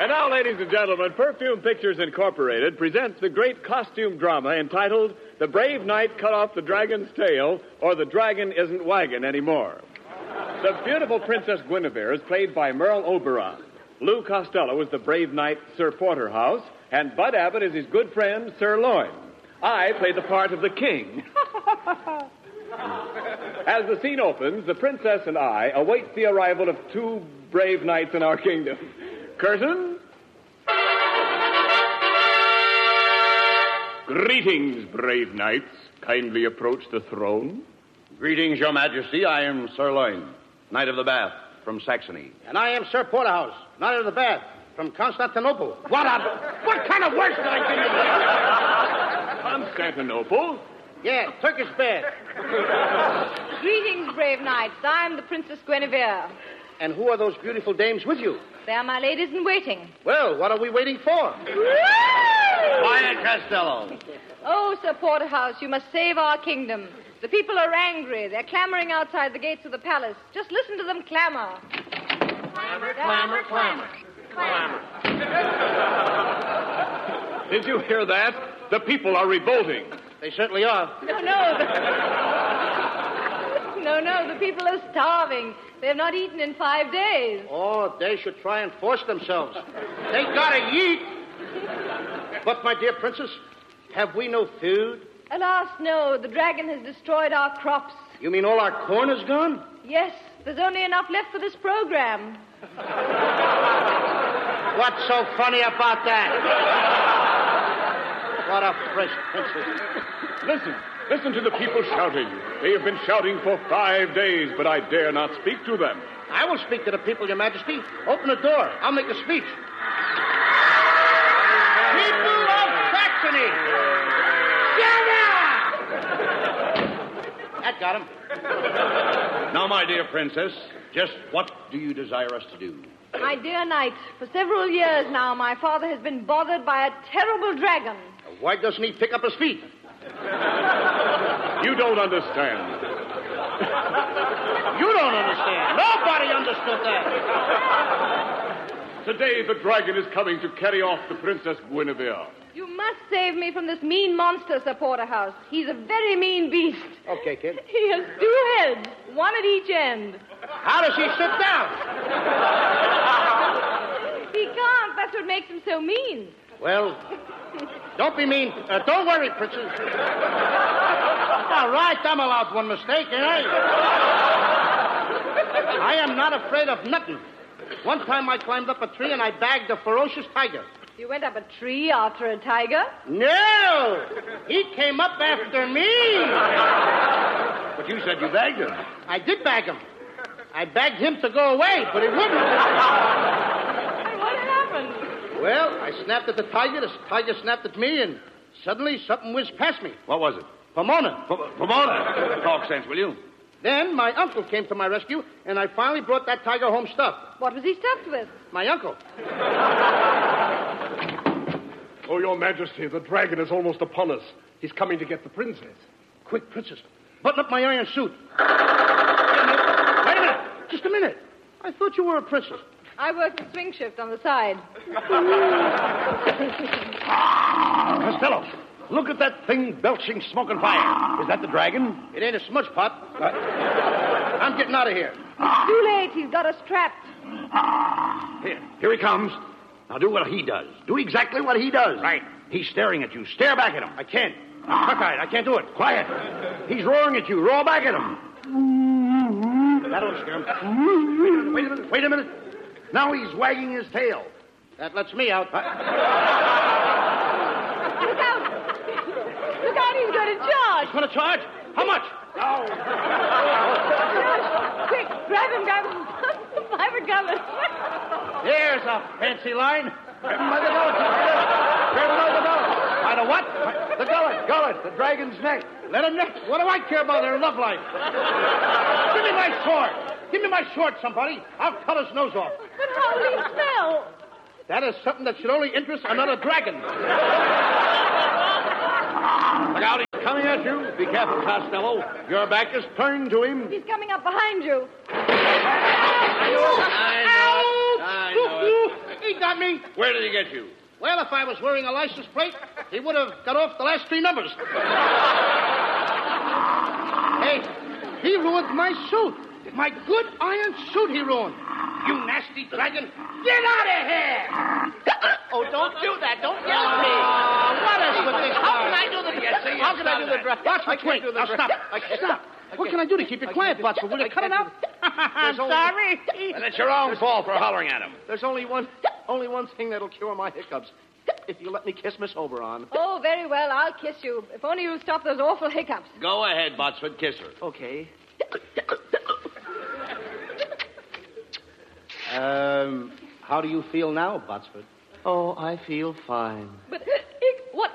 And now, ladies and gentlemen, Perfume Pictures Incorporated presents the great costume drama entitled The Brave Knight Cut Off the Dragon's Tail, or The Dragon Isn't Waggin' Anymore. The beautiful Princess Guinevere is played by Merle Oberon. Lou Costello is the brave knight, Sir Porterhouse, and Bud Abbott is his good friend, Sir Loin. I play the part of the king. As the scene opens, the princess and I await the arrival of two brave knights in our kingdom. Curtain. Greetings, brave knights. Kindly approach the throne. Greetings, Your Majesty. I am Sir Loin, Knight of the Bath from Saxony. And I am Sir Porterhouse, Knight of the Bath from Constantinople. What kind of words did I give you? Constantinople? Yeah, Turkish bath. Greetings, brave knights. I am the Princess Guinevere. And who are those beautiful dames with you? They are my ladies in waiting. Well, what are we waiting for? Quiet, Costello. Oh, Sir Porterhouse, you must save our kingdom. The people are angry. They're clamoring outside the gates of the palace. Just listen to them clamor. Clamor, clamor, clamor. Clamor. Did you hear that? The people are revolting. They certainly are. No, the people are starving. They have not eaten in 5 days. Oh, they should try and force themselves. They gotta eat. But, my dear princess, have we no food? Alas, no. The dragon has destroyed our crops. You mean all our corn is gone? Yes, there's only enough left for this program. What's so funny about that? What a fresh princess. Listen to the people shouting. They have been shouting for 5 days, but I dare not speak to them. I will speak to the people, Your Majesty. Open the door. I'll make a speech. People of Saxony! That got him. Now, my dear princess, just what do you desire us to do? My dear knight, for several years now, my father has been bothered by a terrible dragon. Why doesn't he pick up his feet? You don't understand. You don't understand. Nobody understood that. Today, the dragon is coming to carry off the Princess Guinevere. You must save me from this mean monster, Sir Porterhouse. He's a very mean beast. Okay, kid. He has 2 heads, one at each end. How does he sit down? He can't. That's what makes him so mean. Well, don't be mean. Don't worry, princess. All right, I'm allowed one mistake, ain't I? I am not afraid of nothing. One time I climbed up a tree and I bagged a ferocious tiger. You went up a tree after a tiger? No! He came up after me. But you said you bagged him. I did bag him. I begged him to go away, but he wouldn't. What happened? Well, I snapped at the tiger snapped at me, and suddenly something whizzed past me. What was it? Pomona. Pomona. Talk sense, will you? Then my uncle came to my rescue, and I finally brought that tiger home stuffed. What was he stuffed with? My uncle. Oh, Your Majesty, the dragon is almost upon us. He's coming to get the princess. Quick, princess. Button up my iron suit. Wait a minute. Just a minute. I thought you were a princess. I work the swing shift on the side. Costello, look at that thing belching smoke and fire. Is that the dragon? It ain't a smudge pot. I'm getting out of here. It's too late. He's got us trapped. Here he comes. Now do what he does. Do exactly what he does. Right. He's staring at you. Stare back at him. I can't. Cockeyed. I can't do it. Quiet. He's roaring at you. Roar back at him. That'll scare him. Wait a minute. Now he's wagging his tail. That lets me out. Look out. Look out. He's going to charge. Going to charge? How much? Oh. Quick, grab him. Private Gullet. There's a fancy line. Grab him by the gullet. Grab him by the gullet. By the what? The gullet. The dragon's neck. Let him neck. What do I care about their love life? Give me my sword. Give me my sword, somebody. I'll cut his nose off. But how will he smell? That is something that should only interest another dragon. Look out, he's coming at you. Be careful, Costello. Your back is turned to him. He's coming up behind you. I know it. He got me. Where did he get you? Well, if I was wearing a license plate, he would have got off the last 3 numbers. Hey, he ruined my suit. My good iron suit he ruined. You nasty dragon. Get out of here! Oh, don't do that. Don't yell at me. What is with this? How can I do the... How can I do the... Botsford, wait. Now, stop. Stop. What can I do to keep you quiet, Botsford? Will you cut it out? I'm sorry. And it's your own fault for hollering at him. There's only one thing that'll cure my hiccups. If you let me kiss Miss Oberon. Oh, very well. I'll kiss you. If only you'll stop those awful hiccups. Go ahead, Botsford. Kiss her. Okay. How do you feel now, Botsford? Oh, I feel fine. But, what?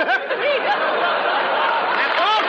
That's all,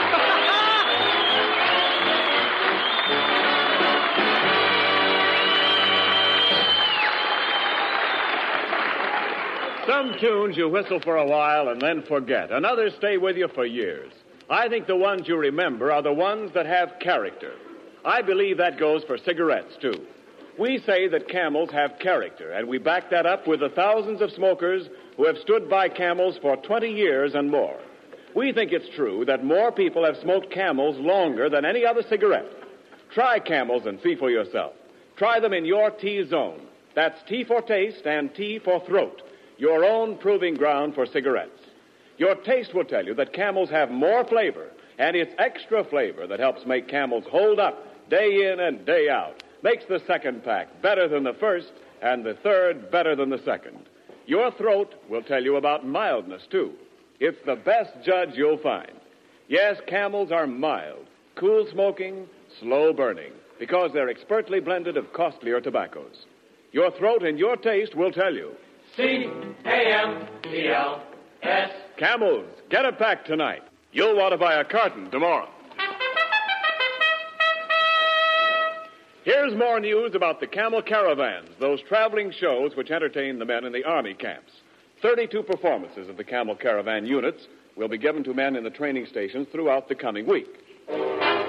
Some tunes you whistle for a while and then forget, and others stay with you for years. I think the ones you remember are the ones that have character. I believe that goes for cigarettes, too. We say that Camels have character, and we back that up with the thousands of smokers who have stood by Camels for 20 years and more. We think it's true that more people have smoked Camels longer than any other cigarette. Try Camels and see for yourself. Try them in your T-zone. That's T for taste and T for throat, your own proving ground for cigarettes. Your taste will tell you that Camels have more flavor, and it's extra flavor that helps make Camels hold up day in and day out. Makes the second pack better than the first, and the third better than the second. Your throat will tell you about mildness, too. It's the best judge you'll find. Yes, Camels are mild, cool smoking, slow burning, because they're expertly blended of costlier tobaccos. Your throat and your taste will tell you. C-A-M-E-L-S. Camels, get a pack tonight. You'll want to buy a carton tomorrow. Here's more news about the Camel Caravans, those traveling shows which entertain the men in the Army camps. 32 performances of the Camel Caravan units will be given to men in the training stations throughout the coming week.